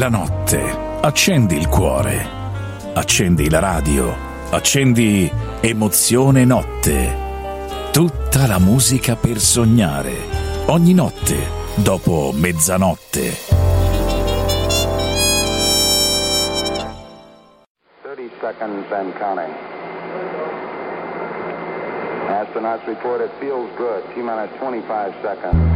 la notte, accendi il cuore, accendi la radio, accendi Emozione Notte. Tutta la musica per sognare, ogni notte, dopo mezzanotte. 30 seconds and counting. Astronauts report it feels good. T-minus 25 seconds.